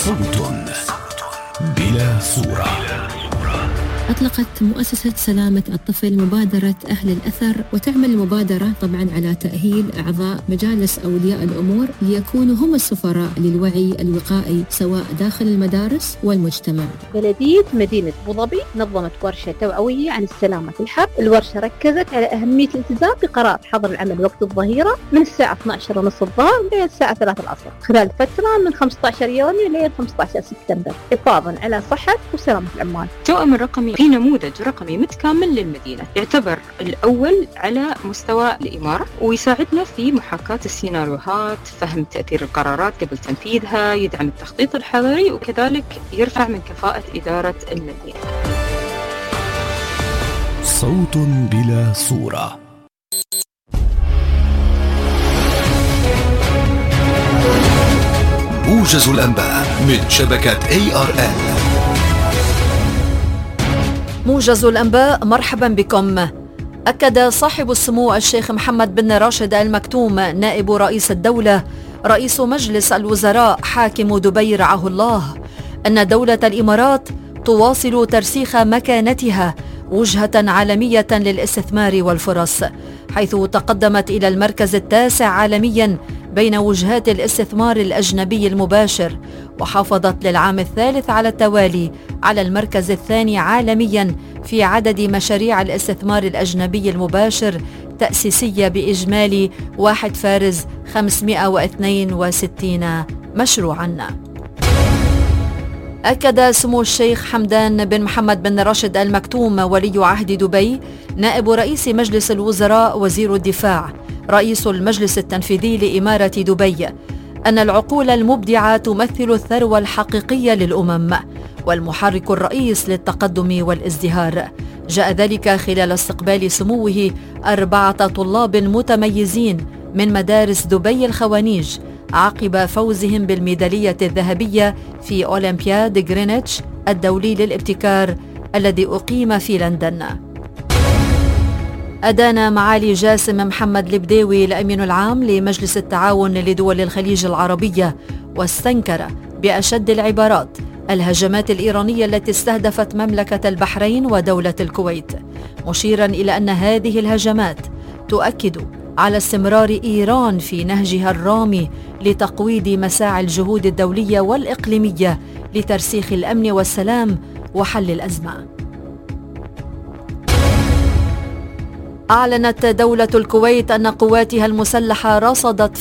صوت بلا صورة. أطلقت مؤسسة سلامة الطفل مبادرة أهل الأثر، وتعمل المبادرة طبعا على تأهيل أعضاء مجالس أولياء الأمور ليكونوا هم السفراء للوعي الوقائي سواء داخل المدارس والمجتمع. بلدية مدينة أبو ظبي نظمت ورشة توعوية عن السلامة في الحرب. الورشة ركزت على أهمية الالتزام بقرار حظر العمل وقت الظهيرة من الساعة 12:30 الظهر إلى الساعة 3 العصر خلال فترة من 15 يونيو إلى 15 سبتمبر، حفاظا على صحة وسلامة العمال. التوأم الرقمي في نموذج رقمي متكامل للمدينة، يعتبر الأول على مستوى الإمارة، ويساعدنا في محاكاة السيناريوهات، فهم تأثير القرارات قبل تنفيذها، يدعم التخطيط الحضري، وكذلك يرفع من كفاءة إدارة المدينة. صوت بلا صورة. موجز الأنباء من شبكة ARN. موجز الأنباء، مرحبا بكم. أكد صاحب السمو الشيخ محمد بن راشد آل مكتوم نائب رئيس الدولة رئيس مجلس الوزراء حاكم دبي رعاه الله أن دولة الإمارات تواصل ترسيخ مكانتها وجهة عالمية للاستثمار والفرص، حيث تقدمت إلى المركز التاسع عالميا بين وجهات الاستثمار الأجنبي المباشر، وحافظت للعام الثالث على التوالي على المركز الثاني عالميا في عدد مشاريع الاستثمار الأجنبي المباشر تأسيسية بإجمالي 1,562 مشروعا. أكد سمو الشيخ حمدان بن محمد بن راشد آل مكتوم ولي عهد دبي نائب رئيس مجلس الوزراء وزير الدفاع رئيس المجلس التنفيذي لإمارة دبي أن العقول المبدعة تمثل الثروة الحقيقية للأمم والمحرك الرئيس للتقدم والازدهار. جاء ذلك خلال استقبال سموه 4 طلاب متميزين من مدارس دبي الخوانيج عقب فوزهم بالميدالية الذهبية في أولمبياد غرينتش الدولي للابتكار الذي أقيم في لندن. أدان معالي جاسم محمد البديوي الأمين العام لمجلس التعاون لدول الخليج العربية، واستنكر بأشد العبارات الهجمات الإيرانية التي استهدفت مملكة البحرين ودولة الكويت، مشيرا إلى أن هذه الهجمات تؤكد على استمرار إيران في نهجها الرامي لتقويض مساعي الجهود الدولية والإقليمية لترسيخ الأمن والسلام وحل الأزمة. أعلنت دولة الكويت أن قواتها المسلحة رصدت